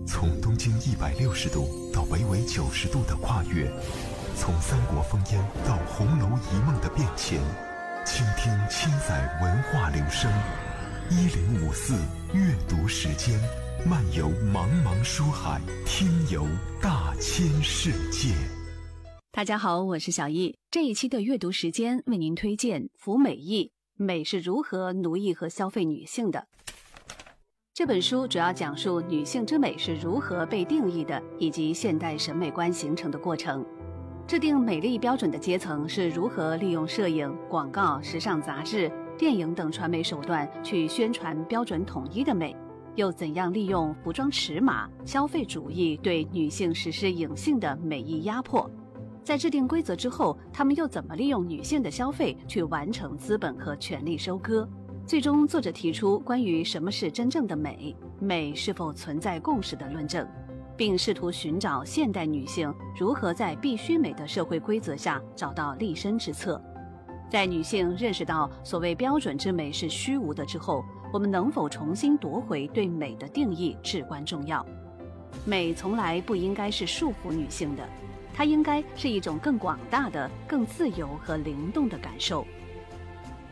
从东经160度到北纬90度的跨越，从三国烽烟到红楼一梦的变迁，倾听千载文化流声。1054阅读时间，漫游茫茫书海，听游大千世界。 大家好，我是小易。这一期的阅读时间为您推荐《服美役：美是如何奴役和消费女性的》。这本书主要讲述女性之美是如何被定义的，以及现代审美观形成的过程。制定美丽标准的阶层是如何利用摄影、广告、时尚杂志、电影等传媒手段去宣传标准统一的美，又怎样利用服装尺码、消费主义对女性实施隐性的美意压迫。在制定规则之后，他们又怎么利用女性的消费去完成资本和权力收割？最终，作者提出关于什么是真正的美，美是否存在共识的论证，并试图寻找现代女性如何在必须美的社会规则下找到立身之策。在女性认识到所谓标准之美是虚无的之后，我们能否重新夺回对美的定义至关重要。美从来不应该是束缚女性的，它应该是一种更广大的、更自由和灵动的感受。